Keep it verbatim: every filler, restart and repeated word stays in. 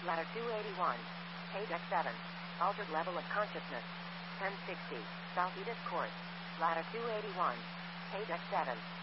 Ladder two eighty-one. Page X seven. Altered level of consciousness. ten sixty. South Edith Court. Ladder two eighty-one. Page X seven.